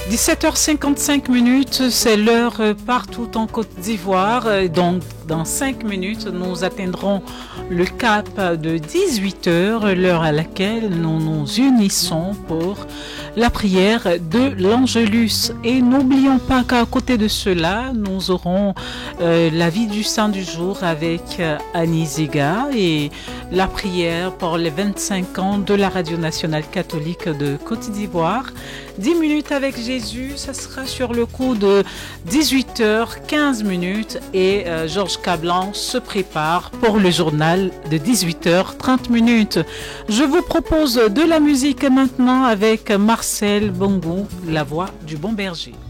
17h55, c'est l'heure partout en Côte d'Ivoire. Donc, dans 5 minutes, nous atteindrons le cap de 18h, l'heure à laquelle nous nous unissons pour la prière de l'Angelus. Et n'oublions pas qu'à côté de cela, nous aurons la vie du saint du jour avec Annie Ziga et la prière pour les 25 ans de la Radio Nationale Catholique de Côte d'Ivoire. 10 minutes avec Jésus, ça sera sur le coup de 18h15 et Georges Cablan se prépare pour le journal de 18h30. Je vous propose de la musique maintenant avec Marcel Bongo, la voix du bon berger.